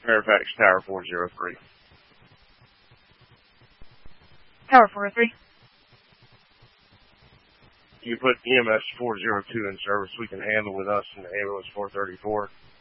Fairfax Tower 403. Tower 403. You put EMS 402 in service. We can handle with us in the ambulance 434.